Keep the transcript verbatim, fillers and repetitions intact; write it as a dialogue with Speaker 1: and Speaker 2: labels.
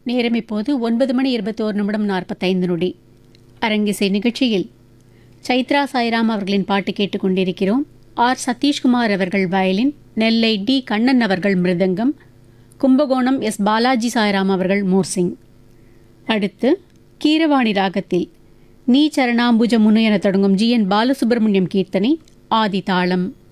Speaker 1: நேரம் இப்போது ஒன்பது மணி இருபத்தோரு நிமிடம் நாற்பத்தைந்து நொடி. அரங்கிசை நிகழ்ச்சியில் சைத்ரா சாய்ராம் அவர்களின் பாட்டு கேட்டுக்கொண்டிருக்கிறோம். ஆர் சதீஷ்குமார் அவர்கள் வயலின், நெல்லை டி கண்ணன் அவர்கள் மிருதங்கம், கும்பகோணம் எஸ் பாலாஜி சாய்ராம் அவர்கள் மோர்சிங். அடுத்து கீரவாணி ராகத்தில் நீ சரணாம்புஜ முனு என தொடங்கும் ஜி என் பாலசுப்ரமணியம் கீர்த்தனை ஆதி தாளம்.